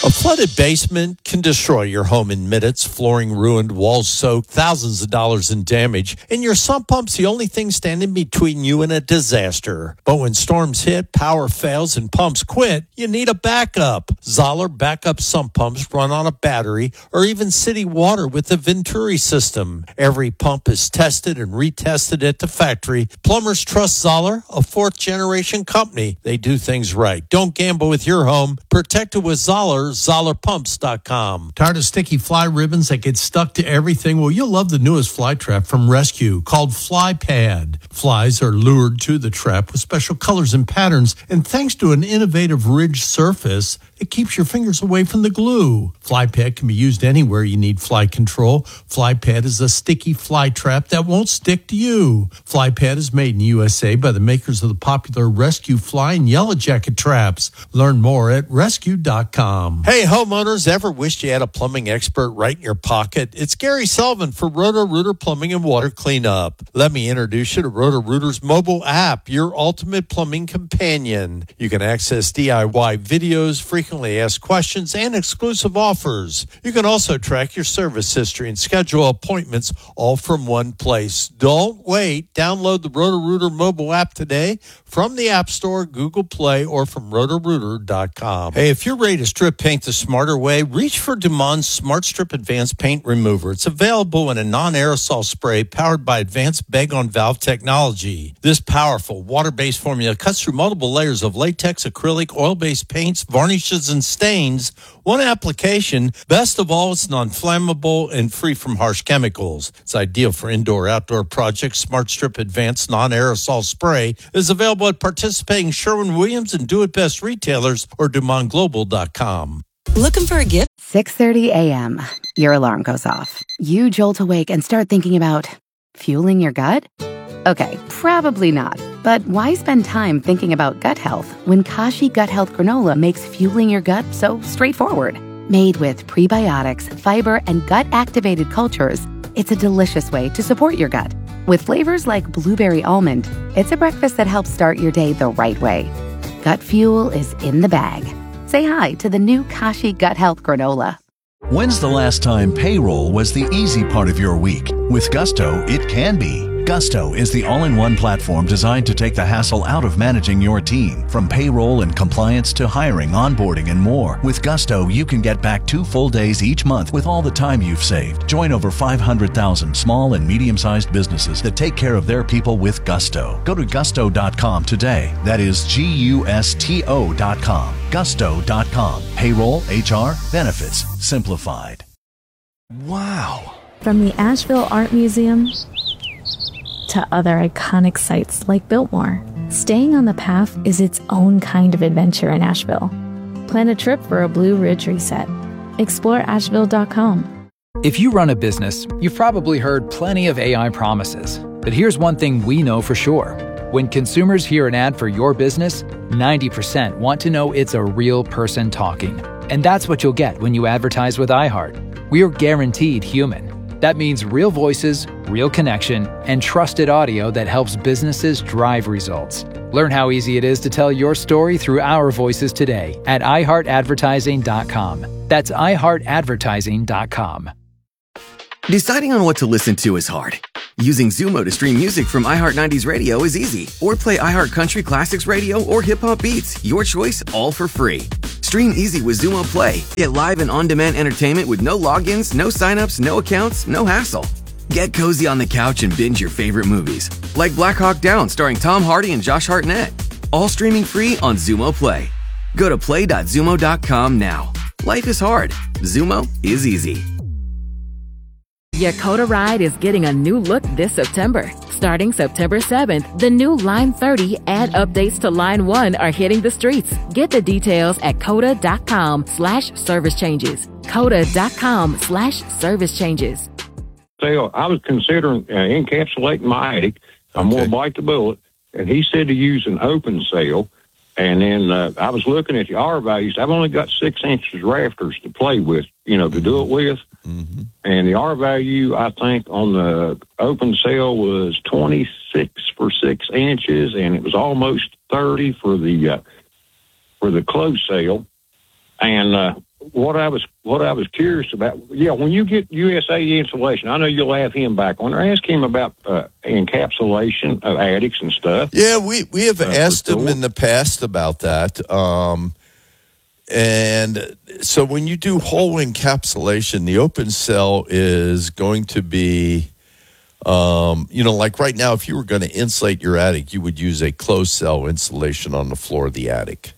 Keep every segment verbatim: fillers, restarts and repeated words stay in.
A flooded basement can destroy your home in minutes. Flooring ruined, walls soaked, thousands of dollars in damage. And your sump pump's the only thing standing between you and a disaster. But when storms hit, power fails, and pumps quit, you need a backup. Zoller backup sump pumps run on a battery or even city water with the Venturi system. Every pump is tested and retested at the factory. Plumbers trust Zoller, a fourth-generation company. They do things right. Don't gamble with your home. Protect it with Zoller. Zoller Pumps dot com. Tired of sticky fly ribbons that get stuck to everything? Well, you'll love the newest fly trap from Rescue called Fly Pad. Flies are lured to the trap with special colors and patterns, and thanks to an innovative ridged surface, it keeps your fingers away from the glue. Fly Pad can be used anywhere you need fly control. Fly Pad is a sticky fly trap that won't stick to you. Fly Pad is made in U S A by the makers of the popular Rescue Fly and Yellow Jacket traps. Learn more at rescue dot com. Hey, homeowners, ever wished you had a plumbing expert right in your pocket? It's Gary Sullivan for Roto-Rooter Plumbing and Water Cleanup. Let me introduce you to Roto-Rooter's mobile app, your ultimate plumbing companion. You can access D I Y videos, frequently asked questions, and exclusive offers. You can also track your service history and schedule appointments all from one place. Don't wait. Download the Roto-Rooter mobile app today from the App Store, Google Play, or from roto rooter dot com. Hey, if you're ready to strip paint the smarter way, reach for Dumond's Smart Strip Advanced Paint Remover. It's available in a non-aerosol spray powered by advanced bag-on-valve technology. This powerful water-based formula cuts through multiple layers of latex, acrylic, oil-based paints, varnishes, and stains. One application. Best of all, it's non-flammable and free from harsh chemicals. It's ideal for indoor-outdoor projects. Smart Strip Advanced Non-Aerosol Spray is available at participating Sherwin-Williams and Do It Best retailers or Dumond Global dot com. Looking for a gift? six thirty a.m. Your alarm goes off. You jolt awake and start thinking about fueling your gut? Okay, probably not. But why spend time thinking about gut health when Kashi Gut Health Granola makes fueling your gut so straightforward? Made with prebiotics, fiber, and gut-activated cultures, it's a delicious way to support your gut. With flavors like blueberry almond, it's a breakfast that helps start your day the right way. Gut fuel is in the bag. Say hi to the new Kashi Gut Health Granola. When's the last time payroll was the easy part of your week? With Gusto, it can be. Gusto is the all-in-one platform designed to take the hassle out of managing your team. From payroll and compliance to hiring, onboarding, and more. With Gusto, you can get back two full days each month with all the time you've saved. Join over five hundred thousand small and medium-sized businesses that take care of their people with Gusto. Go to gusto dot com today. That is G U S T O dot com. gusto dot com. Payroll, H R, benefits, simplified. Wow. From the Asheville Art Museum to other iconic sites like Biltmore, staying on the path is its own kind of adventure in Asheville. Plan a trip for a Blue Ridge reset. Explore asheville dot com. If you run a business, you've probably heard plenty of A I promises. But here's one thing we know for sure. When consumers hear an ad for your business, ninety percent want to know it's a real person talking. And that's what you'll get when you advertise with iHeart. We are guaranteed human. That means real voices, real connection, and trusted audio that helps businesses drive results. Learn how easy it is to tell your story through our voices today at i heart advertising dot com. That's i heart advertising dot com. Deciding on what to listen to is hard. Using Zumo to stream music from iHeart nineties Radio is easy. Or play iHeart Country Classics Radio or Hip Hop Beats. Your choice, all for free. Stream easy with Zumo Play. Get live and on-demand entertainment with no logins, no signups, no accounts, no hassle. Get cozy on the couch and binge your favorite movies, like Black Hawk Down starring Tom Hardy and Josh Hartnett. All streaming free on Zumo Play. Go to play dot zumo dot com now. Life is hard. Zumo is easy. Yakota Ride is getting a new look this September. Starting September seventh, the new Line thirty and updates to Line one are hitting the streets. Get the details at coda dot com slash service changes. coda dot com slash service changes. So I was considering uh, encapsulating my attic. I'm Okay. going to bite the bullet. And he said to use an open cell. And then uh, I was looking at the R values. I've only got six inches rafters to play with, you know, to do it with. Mm-hmm. And the R value, I think, on the open cell was twenty-six for six inches, and it was almost thirty for the uh, for the closed cell. And uh, what I was what I was curious about, yeah, when you get U S A Insulation, I know you'll have him back on there. Ask him about uh, encapsulation of attics and stuff. Yeah, we, we have uh, asked him in the past about that. Um, and so when you do whole encapsulation, the open cell is going to be, um, you know, like right now, if you were going to insulate your attic, you would use a closed cell insulation on the floor of the attic.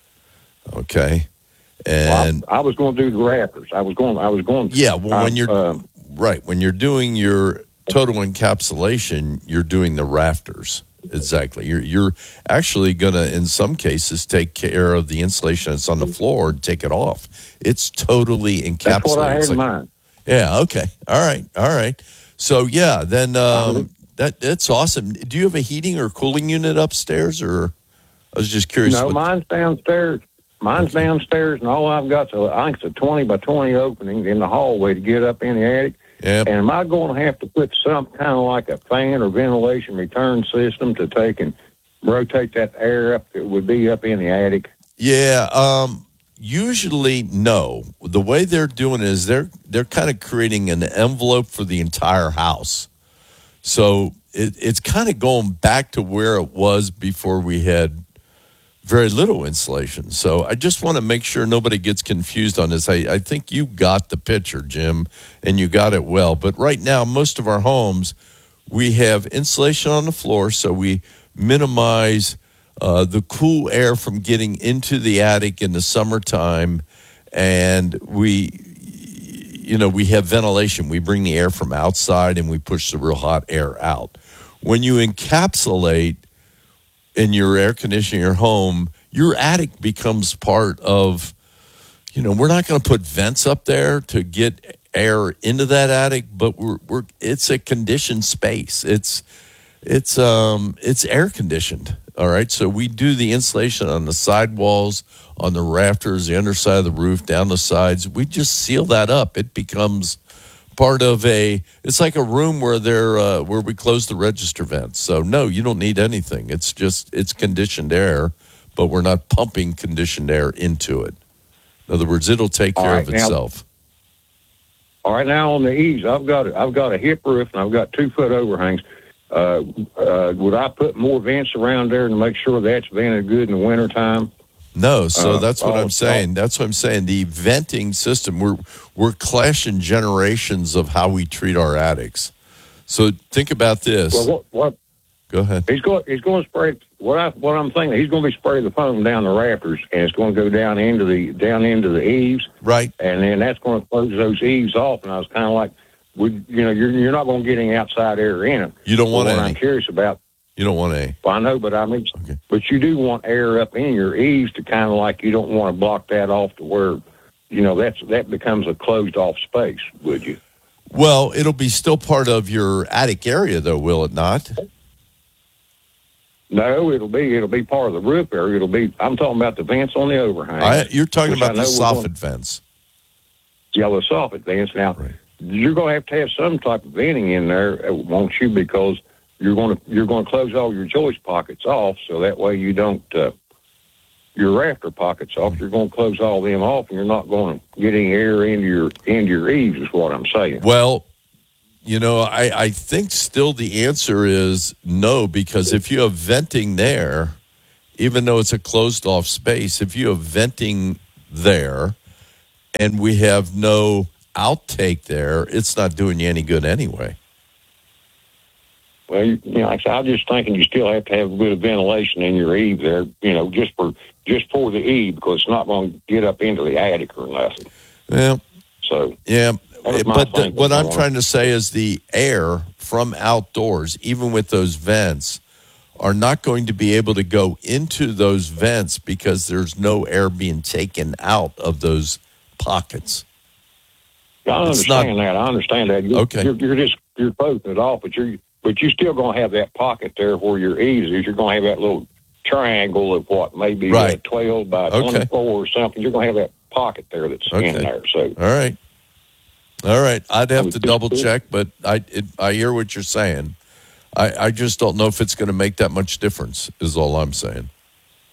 Okay. And well, I, I was going to do the rafters. I was going. I was going. Yeah, well, when I, you're um, right, when you're doing your total encapsulation, you're doing the rafters. Exactly. You're you're actually going to, in some cases, take care of the insulation that's on the floor and take it off. It's totally encapsulated. That's what I had It's in like- mind. Yeah. Okay. All right. All right. So yeah, then um, that that's awesome. Do you have a heating or cooling unit upstairs, or I was just curious? No, what- mine's downstairs. Mine's Okay. downstairs, and all I've got is a, I think it's a twenty by twenty opening in the hallway to get up in the attic. Yep. And am I going to have to put some kind of like a fan or ventilation return system to take and rotate that air up that would be up in the attic? Yeah, um, usually no. The way they're doing it is they're they're kind of creating an envelope for the entire house. So it, it's kind of going back to where it was before we had very little insulation. So I just want to make sure nobody gets confused on this. I, I think you got the picture, Jim, and you got it well. But right now, most of our homes, we have insulation on the floor, so we minimize uh, the cool air from getting into the attic in the summertime, and we, you know, we have ventilation. We bring the air from outside, and we push the real hot air out. When you encapsulate in your air conditioning your home, your attic becomes part of, you know, we're not going to put vents up there to get air into that attic, but we're we're it's a conditioned space. It's it's um it's air conditioned. All right. So we do the insulation on the sidewalls, on the rafters, the underside of the roof, down the sides. We just seal that up. It becomes part of a, it's like a room where they're uh, where we close the register vents. So no, you don't need anything. It's just it's conditioned air, but we're not pumping conditioned air into it. In other words, it'll take care All right, of now- itself. All right, now on the eaves, I've got a, I've got a hip roof and I've got two foot overhangs. Uh, uh, would I put more vents around there to make sure that's vented good in the wintertime? No, so Uh, that's what oh, I'm saying. That's what I'm saying. The venting system, we're we're clashing generations of how we treat our attics. So think about this. Well, what, what Go ahead. he's going he's going to spray what I what I'm thinking. He's going to be spraying the foam down the rafters, and it's going to go down into the down into the eaves, Right. and then that's going to close those eaves off. And I was kind of like, would you know, you're you're not going to get any outside air in them. You don't want But what any. I'm curious about. You don't want a. Well, I know, but I mean, Okay. but you do want air up in your eaves to kind of like you don't want to block that off to where, you know, that's that becomes a closed off space. Would you? Well, it'll be still part of your attic area, though, will it not? No, it'll be it'll be part of the roof area. It'll be. I'm talking about the vents on the overhang. I, you're talking Which I about the know we're soffit going- vents. Yellow soffit vents. Now, Right. you're going to have to have some type of venting in there, uh, won't you? Because you're going to you're going to close all your joist pockets off, so that way you don't uh, your rafter pockets off. You're going to close all them off, and you're not going to get any air into your into your eaves. Is what I'm saying. Well, you know, I, I think still the answer is no, because if you have venting there, even though it's a closed off space, if you have venting there and we have no outtake there, it's not doing you any good anyway. Well, you, you know, like I said, I'm just thinking you still have to have a bit of ventilation in your eave there, you know, just for just for the eave, because it's not going to get up into the attic or nothing. Yeah, So, yeah. That's my But the, thinking, what I'm Warren. trying to say is the air from outdoors, even with those vents, are not going to be able to go into those vents because there's no air being taken out of those pockets. I It's understand not- that. I understand that. You're, Okay. You're, you're just you're closing it off, but you're but you're still going to have that pocket there where your eaves is. You're going to have that little triangle of what maybe Right. uh, twelve by Okay. twenty-four or something. You're going to have that pocket there that's Okay. in there. So, All right. All right. I'd have would to just double do- check, but I it, I hear what you're saying. I, I just don't know if it's going to make that much difference, is all I'm saying.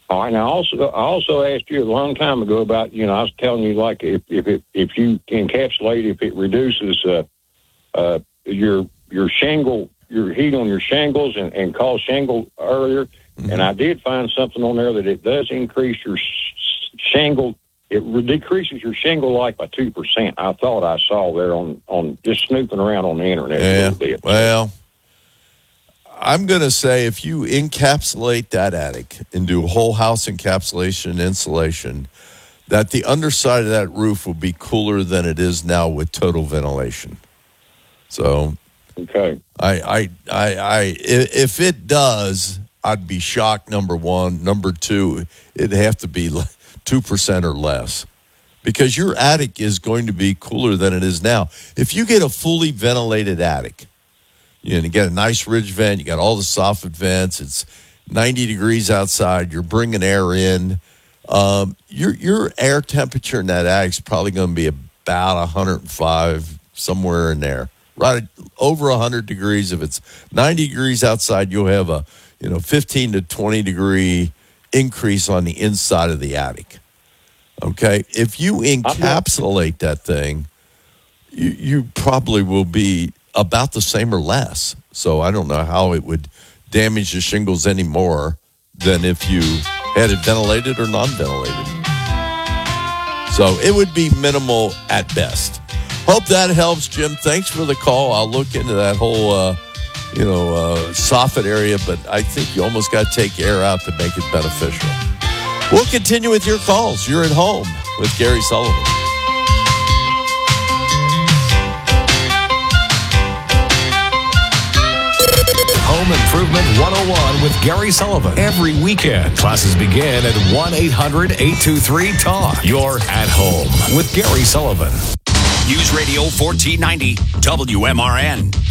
All right. Now, also, I also asked you a long time ago about, you know, I was telling you, like, if if it, if you encapsulate, if it reduces uh, uh, your your shingle, your heat on your shingles and, and cause shingle earlier. Mm-hmm. And I did find something on there that it does increase your shingle. It re- decreases your shingle life by two percent. I thought I saw there on, on just snooping around on the internet yeah. a little bit. Well, I'm going to say if you encapsulate that attic and do whole house encapsulation insulation, that the underside of that roof will be cooler than it is now with total ventilation. So, okay, I, I, I, I, if it does, I'd be shocked. Number one, number two, it'd have to be two percent or less, because your attic is going to be cooler than it is now. If you get a fully ventilated attic, you know, you get a nice ridge vent, you got all the soffit vents, it's ninety degrees outside, you're bringing air in. Um, your your air temperature in that attic is probably going to be about one hundred five, somewhere in there. Right over one hundred degrees. If it's ninety degrees outside, you'll have a, you know, fifteen to twenty degree increase on the inside of the attic. Okay? If you encapsulate that thing, you, you probably will be about the same or less. So I don't know how it would damage the shingles any more than if you had it ventilated or non-ventilated. So it would be minimal at best. Hope that helps, Jim. Thanks for the call. I'll look into that whole, uh, you know, uh, soffit area, but I think you almost got to take air out to make it beneficial. We'll continue with your calls. You're at home with Gary Sullivan. Home Improvement one oh one with Gary Sullivan. Every weekend, classes begin at one eight hundred eight two three talk. You're at home with Gary Sullivan. News Radio fourteen ninety W M R N.